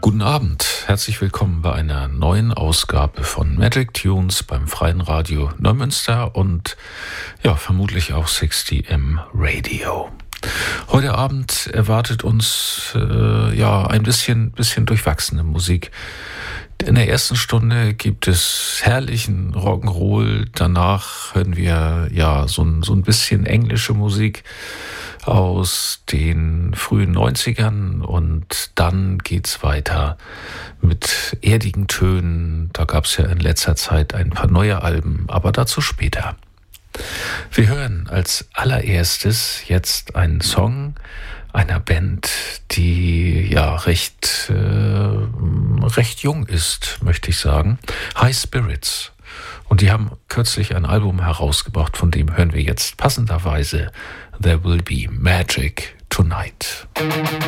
Guten Abend, herzlich willkommen bei einer neuen Ausgabe von Magic Tunes beim Freien Radio Neumünster und ja, vermutlich auch 60M Radio. Heute Abend erwartet uns ein bisschen durchwachsene Musik. In der ersten Stunde gibt es herrlichen Rock'n'Roll, danach hören wir so ein bisschen englische Musik aus den frühen 90ern und dann geht's weiter mit erdigen Tönen. Da gab's ja in letzter Zeit ein paar neue Alben, aber dazu später. Wir hören als allererstes jetzt einen Song einer Band, die recht jung ist, möchte ich sagen. High Spirits. Und die haben kürzlich ein Album herausgebracht, von dem hören wir jetzt passenderweise There Will Be Magic Tonight.